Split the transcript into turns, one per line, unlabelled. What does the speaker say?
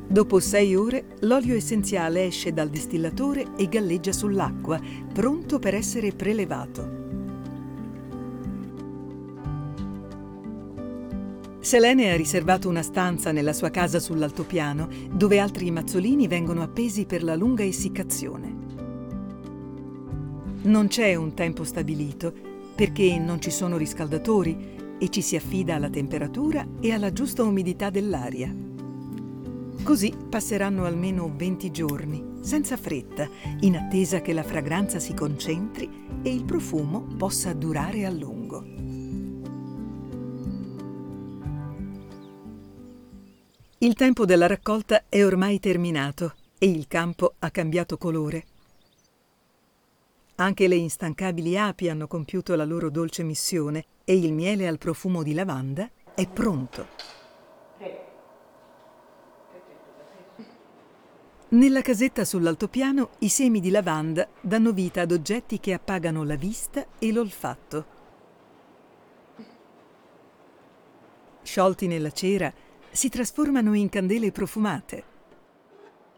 Dopo 6 ore, l'olio essenziale esce dal distillatore e galleggia sull'acqua, pronto per essere prelevato. Selene ha riservato una stanza nella sua casa sull'altopiano, dove altri mazzolini vengono appesi per la lunga essiccazione. Non c'è un tempo stabilito, perché non ci sono riscaldatori e ci si affida alla temperatura e alla giusta umidità dell'aria. Così passeranno almeno 20 giorni, senza fretta, in attesa che la fragranza si concentri e il profumo possa durare a lungo. Il tempo della raccolta è ormai terminato e il campo ha cambiato colore. Anche le instancabili api hanno compiuto la loro dolce missione e il miele al profumo di lavanda è pronto. Nella casetta sull'altopiano i semi di lavanda danno vita ad oggetti che appagano la vista e l'olfatto. Sciolti nella cera, si trasformano in candele profumate.